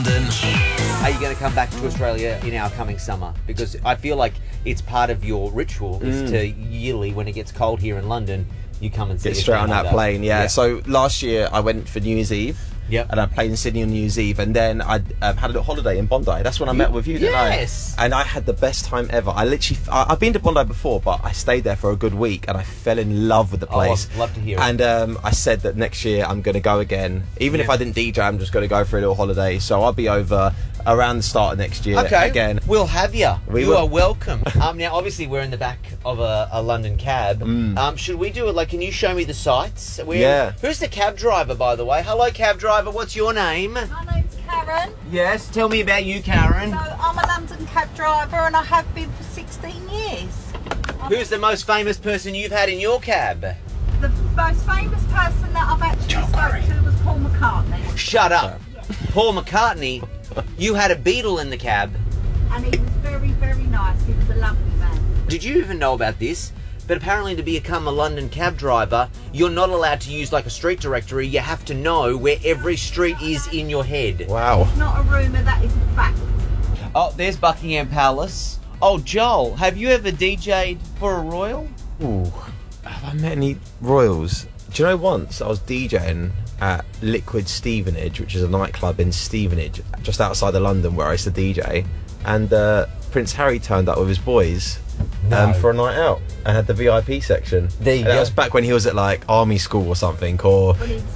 Are you going to come back to Australia in our coming summer? Because I feel like it's part of your ritual is to yearly, when it gets cold here in London, you come and see Get us straight down on that under. plane, yeah. So last year I went for New Year's Eve. Yep. And I played in Sydney on New Year's Eve, and then I had a little holiday in Bondi. That's when I met with you, didn't Yes. I? And I had the best time ever. I've been to Bondi before, but I stayed there for a good week, and I fell in love with the place. I'd love to hear it. And I said that next year I'm going to go again. Even if I didn't DJ, I'm just going to go for a little holiday. So I'll be over around the start of next year again. We'll have you. You are welcome. Now, obviously, we're in the back of a London cab. Should we do it? Like, can you show me the sights? Yeah. Who's the cab driver, by the way? Hello, cab driver. What's your name? My name's Karen. Yes. Tell me about you, Karen. So I'm a London cab driver and I have been for 16 years. Who's the most famous person you've had in your cab? The most famous person that I've actually spoke to was Paul McCartney. Shut up. Paul McCartney. You had a Beatle in the cab. And he was very, very nice. He was a lovely man. Did you even know about this? But apparently to become a London cab driver, you're not allowed to use like a street directory. You have to know where every street is in your head. Wow. It's not a rumour, that is a fact. Oh, there's Buckingham Palace. Oh, Joel, have you ever DJ'd for a royal? Ooh. Have I met any royals? Do you know, once I was DJing at Liquid Stevenage, which is a nightclub in Stevenage, just outside of London where I used to DJ, and Prince Harry turned up with his boys for a night out and had the VIP section. There you and go. That was back when he was at like army school or something, or When he was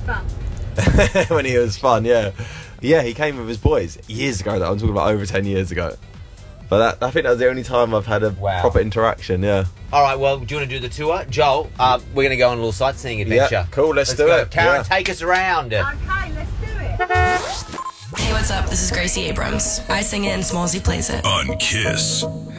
fun. when he was fun, yeah. Yeah, he came with his boys years ago, though. I'm talking about over 10 years ago. But I think that was the only time I've had a proper interaction, yeah. All right, well, do you want to do the tour? Joel, we're going to go on a little sightseeing adventure. Yeah, cool, let's do go. it. Karen, Yeah. take us around. Okay, let's do it. Hey, what's up? This is Gracie Abrams. I sing it and Smallsy plays it. On Kiss.